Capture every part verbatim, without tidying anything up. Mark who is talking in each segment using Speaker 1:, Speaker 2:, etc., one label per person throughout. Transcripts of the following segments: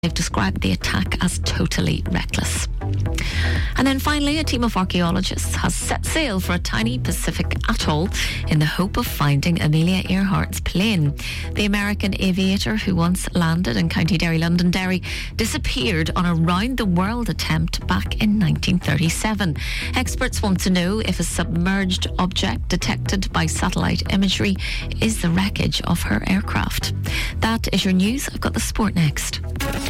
Speaker 1: They've described the attack as totally reckless. And then finally, a team of archaeologists has set sail for a tiny Pacific atoll in the hope of finding Amelia Earhart's plane. The American aviator who once landed in County Derry, Londonderry, disappeared on a round-the-world attempt back in nineteen thirty-seven. Experts want to know if a submerged object detected by satellite imagery is the wreckage of her aircraft. That is your news. I've got the sport next.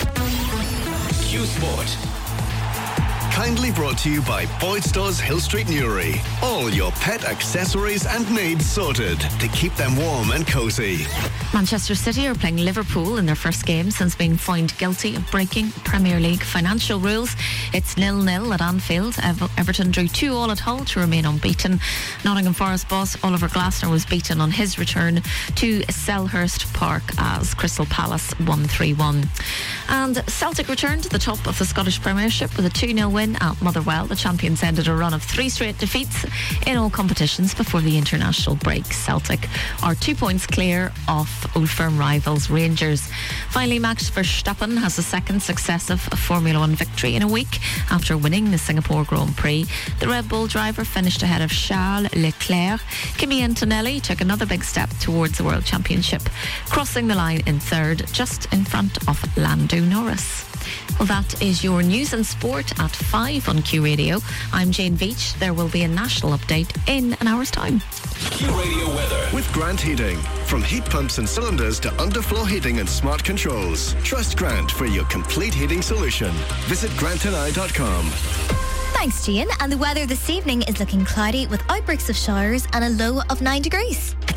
Speaker 2: Q Sport. Kindly brought to you by Boydstow's Hill Street Newry. All your pet accessories and needs sorted to keep them warm and cosy.
Speaker 1: Manchester City are playing Liverpool in their first game since being found guilty of breaking Premier League financial rules. It's nil-nil at Anfield. Ever- Everton drew two all at Hull to remain unbeaten. Nottingham Forest boss Oliver Glasner was beaten on his return to Selhurst Park as Crystal Palace won three one. And Celtic returned to the top of the Scottish Premiership with a two nil win at Motherwell. The champions ended a run of three straight defeats in all competitions before the international break. Celtic are two points clear of Old Firm rivals Rangers. Finally, Max Verstappen has a second successive Formula One victory in a week after winning the Singapore Grand Prix. The Red Bull driver finished ahead of Charles Leclerc. Kimi Antonelli took another big step towards the World Championship, crossing the line in third, just in front of Lando Norris. Well, that is your news and sport at five on Q Radio. I'm Jane Veach. There will be a national update in an hour's time.
Speaker 2: Q Radio weather with Grant Heating. From heat pumps and cylinders to underfloor heating and smart controls, trust Grant for your complete heating solution. Visit grant and I dot com.
Speaker 3: Thanks, Gian. And the weather this evening is looking cloudy with outbreaks of showers and a low of nine degrees.